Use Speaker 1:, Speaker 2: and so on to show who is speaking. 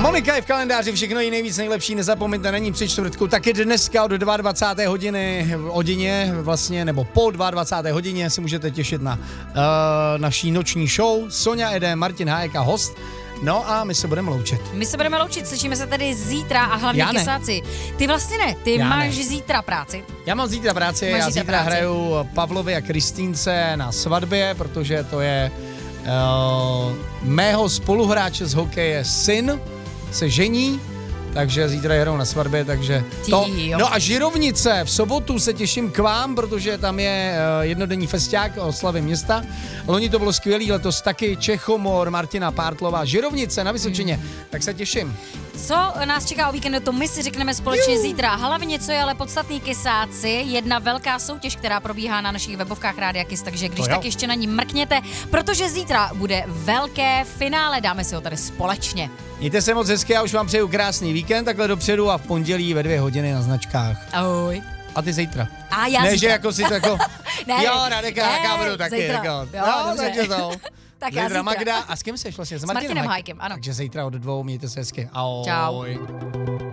Speaker 1: Monika je v kalendáři, všechno je nejvíc nejlepší, nezapomeňte na ní při čtvrtku, taky dneska od 22. hodině vlastně, nebo po 22. hodině si můžete těšit na naší noční show. Sonja Ede, Martin Hájek a host. No a my se budeme loučit.
Speaker 2: Slyšíme se tady zítra a hlavně Kysáci. Ty vlastně ne, ty máš zítra práci.
Speaker 1: Já mám zítra práci, já zítra hraju Pavlovi a Kristýnce na svatbě, protože to je mého spoluhráče z hokeje syn, se žení, takže zítra hrajou na svatbě, takže to. No a Žirovnice, v sobotu se těším k vám, protože tam je jednodenní festiák o slavě města. Loni to bylo skvělý, letos taky Čechomor, Martina Pártlová, Žirovnice na Vysočině, tak se těším.
Speaker 2: Co nás čeká o víkendu, to my si řekneme společně zítra. Hlavně, co je ale podstatný, Kysáci, jedna velká soutěž, která probíhá na našich webovkách Rádia Kiss, takže když tak ještě na ní mrkněte, protože zítra bude velké finále, dáme si ho tady společně.
Speaker 1: Mějte se moc hezky, já už vám přeju krásný víkend, takhle dopředu a v pondělí ve 2 hodiny na značkách.
Speaker 2: Ahoj.
Speaker 1: A ty zítra.
Speaker 2: A já
Speaker 1: ne,
Speaker 2: zítra.
Speaker 1: že jako si tako,
Speaker 2: ne,
Speaker 1: jo, Radeka, já budu taky,
Speaker 2: zítra.
Speaker 1: jako,
Speaker 2: Jo,
Speaker 1: takže to.
Speaker 2: Tak já zítra.
Speaker 1: Magda, a s kým seš vlastně?
Speaker 2: S Martinem Hájkem, ano.
Speaker 1: Takže zítra od 2, mějte se hezky. Ahoj.
Speaker 2: Čau.